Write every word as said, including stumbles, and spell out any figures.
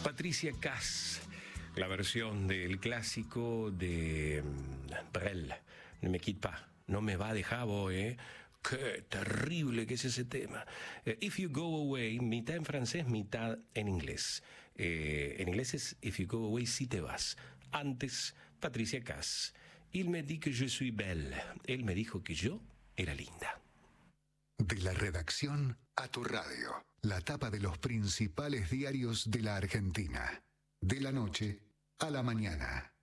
Patricia Cass, la versión del clásico de Brel, Ne me quitte pas, no me va a dejar vos, ¿eh? Qué terrible que es ese tema. Uh, If You Go Away, mitad en francés, mitad en inglés. Eh, en inglés es If You Go Away, si te vas. Antes, Patricia Cass. Il me dit que je suis belle. Él me dijo que yo era linda. De la redacción a tu radio. La tapa de los principales diarios de la Argentina. De la noche a la mañana.